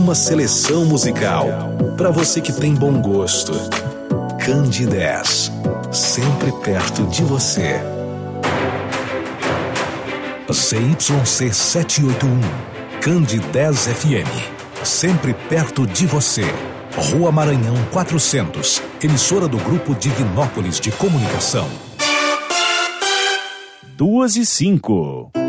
Uma seleção musical para você que tem bom gosto. Candidez, sempre perto de você. ZYC 781, Candidez FM, sempre perto de você. Rua Maranhão 400, emissora do Grupo Divinópolis de Comunicação. 2:05.